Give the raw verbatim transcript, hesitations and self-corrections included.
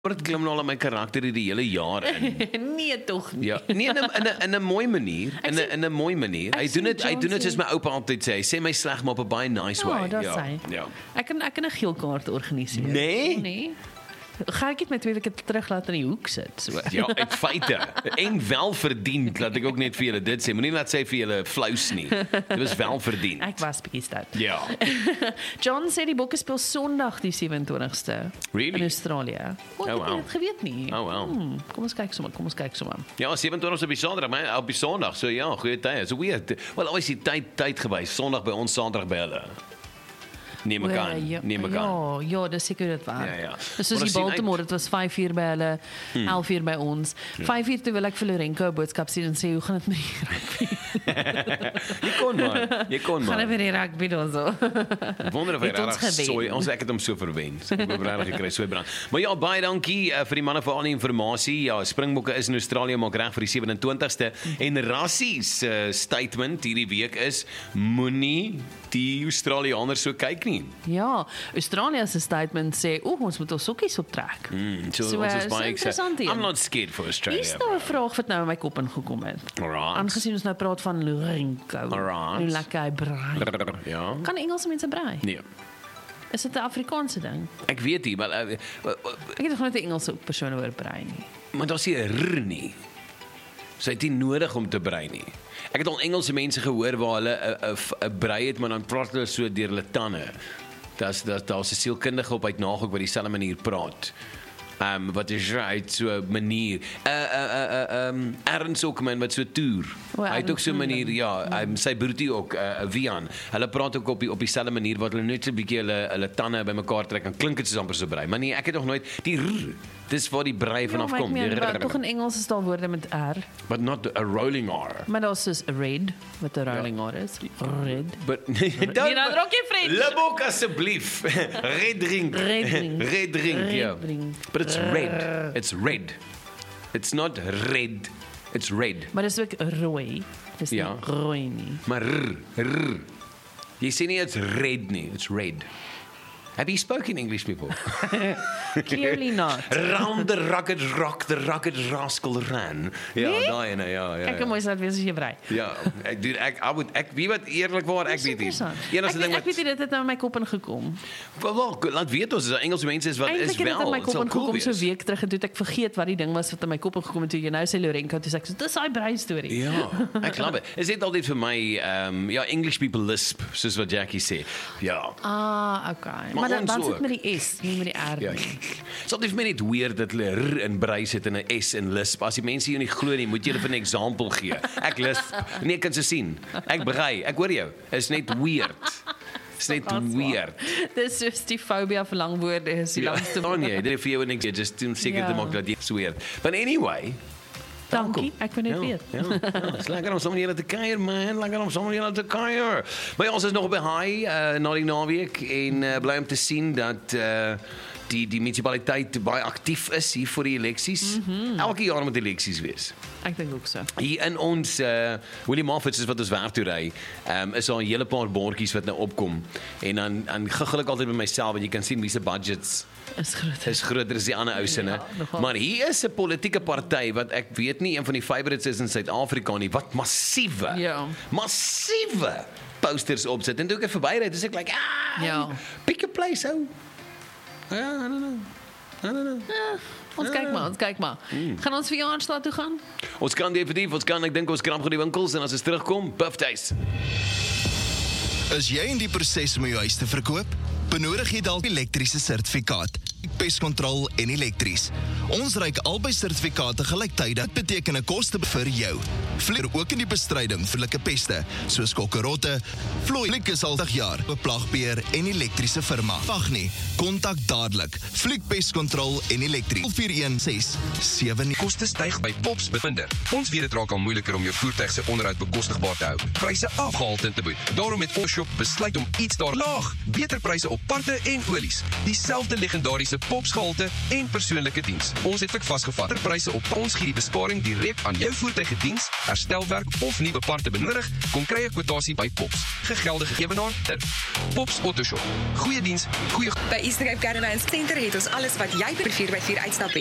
Dit klim nou al in my karakter die hele jaar in. Nee, tog nie. Ja, nee, in 'n in 'n in 'n mooi manier, in 'n in 'n mooi manier. Hy doen dit, hy doen dit soos my oupa altyd sê. Hy sê my sleg maar op 'n baie nice way. Ja, Ja, hy. ja. Ek kan ek kan 'n geel kaart organiseer. Nee? Nee. Ga ek dit met twee weke terug laat in die hoek sit, so. Ja, uit feite. En wel verdien, laat ek ook net vir julle dit sê. Moenie laat sê vir julle flous nie. Dit was wel verdien. Ek was bietjie stout. Ja. John sê die bokke speel Sondag die sewe-en-twintigste Really? in Australië. Oh, ek Oh, het wow. dit geweet nie. Oh, wow. Hmm, kom ons kyk sommer, kom ons kyk sommer. Ja, sewe-en-twintigste op die Sondag, maar op die Sondag, so ja, goeie tyd. So weird. Wel, always die tyd tyd gewys. Sondag by ons, Saterdag by hulle. Neem ek aan, ja, neem ek aan. ja, ja, dis seker dit waar. Ja, ja. Dis soos Maar die as jy Baltimore, dit was vyf uur by hulle, Hmm. elf uur by ons. vyf uur toe wil ek vir Lorenko 'n boodskap stuur en sê hoe gaan dit met die rugby? Jy kon maar, jy kon Gaan maar. dit met die rugby dan so? Wonder of hy Het ons regtig gewen. sooi. Ons ek het hom so verwen. So ek het regtig gekry sooi brand. Maar ja, baie dankie uh, vir die manne vir al die inligting. Ja, Springbokke is in Australië maak reg vir die sewe-en-twintigste en Rassies uh, statement hierdie week is moenie die Australiëners so kyk nie. Ja, Australië se statement sê, "O, ons moet ons sokkies optrek." Mm, so, So, ons uh, is so baie interessant excited. hier. I'm not scared for Australia. Hier's nou 'n vraag wat nou in my kop ingekom het. Alright. Aangesien ons nou praat van Lorenko. Alright. Hoe lekker hy braai. Ja. Kan Engelse mense braai? Nee. Is dit 'n Afrikaanse ding? Ek weet nie, maar uh, uh, uh, Ek het nog nooit 'n Engelse persoon hoor braai nie. maar daar's nie 'n r nie. So dit is nie nodig om te brei nie. Ek het al Engelse mense gehoor waar hulle 'n 'n 'n brei het, maar dan praat hulle so deur hulle tande. Daar's daar's daar's 'n sielkundige op uit Nagoek wat dieselfde manier praat. Ehm um, wat is uit so 'n manier. Uh uh uh ehm um, Ernst ook man wat so toer. O, Hy het ook so 'n Ernst, manier, ja, um, sy broertjie ook 'n uh, Vian. Hulle praat ook op die op dieselfde manier wat hulle net so 'n bietjie hulle hulle tande bymekaar trek en klink dit soos amper so brei. Maar nee, ek het nog nooit die r. Dis waar die brei vanaf ja, maar kom. ek meen, Die maar r- tog in Engels is daar woorde met R. But not a rolling R. Maar daar's soos red, wat 'n rolling R is. Red. But Nee, dan raak jy French. Labok asseblief. Red drink. Red drink. Red drink, Red ja. drink. But it's red. It's red. It's not red. It's red. Maar dis ook rooi. Dis Ja. nie rooi nie. Maar r, r. Jy sê nie it's red nie, it's red. Have you spoken English before? Clearly not. Round the rugged rock, the rugged rascal ran. Ja, Nee? daai ene, ja, ja. Kyk hoe ja. mooi sal dit wees as jy brei. Ja, ek doen ek ek moet ek wie wat eerlikwaar ek Dis weet nie. interessant. Enigste Ek, ding ek wat weet nie, dit het nou in my kop ingekom. wel, wel laat weet ons as daar Engelse mense is wat Eintlik is het dit wel. in my het kop sal ingekom so 'n wees. week terug en toe het ek vergeet wat die ding was wat in my kop ingekom het toe jy nou sê Lorenko, toe sê ek so dis daai brei storie. Ja, ek love it. Is dit altyd vir my um ja, English people lisp soos wat Jackie sê. Ja. Ah, okay. Maar Maar, dan, ons dan sit ook. met die S, nie met die R Ja. nie. So dit is my net weird dat hulle r in brei sit en 'n s in lisp. As die mense hier nie glo nie, moet jy hulle vir 'n voorbeeld gee. Ek lisp. Nee, kan se sien. Ek brei. Ek hoor jou. Is net weird. Is net That's weird. Dis soos die fobia vir lang woorde is die Ja, langste oh nee, dit is vir jou niks, just om seker te Ja. maak dat jy so weird. But anyway, Dankie, ek wil net ja, weet. Ja, ja, is lekker om sommer julle te kuier man, lekker om sommer julle te kuier. Maar ja, ons is nog by high uh, na die naweek en uh, bly om te sien dat uh, die die munisipaliteit baie aktief is hier vir die eleksies. Mm -hmm. Elke jaar moet eleksies wees. Ek dink ook so. Hier in ons uh, Willie Moffat's is wat ons werk toe ry. Ehm um, is daar 'n hele paar bordjies wat nou opkom en dan dan giggel ek altyd by myself want jy kan sien wie se budgets Is groot. is groter as die ander ou sinne. Ja, nogal. Maar hier is 'n politieke party wat ek weet nie een van die favorites is in Suid-Afrika nie wat massiewe Ja. massiewe posters opsit en toe ek verby ry, dis ek like, ah, Ja. pick a place ou. Ja, I don't know. I don't know. Ja, ons kyk maar, ons kyk maar. Hmm. Gaan ons verjaarsdag toe gaan? Ons kan definitief, ons kan, ek dink ons krap gou die winkels en as ons terugkom, birthdays. Is jy in die proses om jou huis te verkoop? Benodig jy dalk elektriese sertifikaat, pestkontrol en elektries. Ons reik albei sertifikate gelyktydig. Dit beteken 'n koste vir jou. Vlieg ook in die bestryding van like peste, soos kokkerotte, vlooi, Fliek is al dertig jaar, beplagbeheer en elektriese firma. Wag nie, kontak dadelik. Fliek Pestkontrol en Elektrie. vier een ses sewe Koste styg by Pops Bevinder. Ons weet dit raak al moeiliker om jou voertuig se onderhoud bekostigbaar te hou. Pryse afgehaal ten te boet. Daarom het Poshop besluit om iets daar laag. Beter pryse op parte en olies. Dieselfde legendariese se Pops gehalte en persoonlike diens. Ons het ook vasgevat pryse op ons gee die besparing direk aan jou voertuigediens, herstelwerk of nuwe parte benodig, kom kry 'n kwotasie by Pops. Gegeldige gewenaar ter Pops Autoshop. Goeie diens, goeie By Easter Cape Caravans Center het ons alles wat jy per vier by vier uitstap het.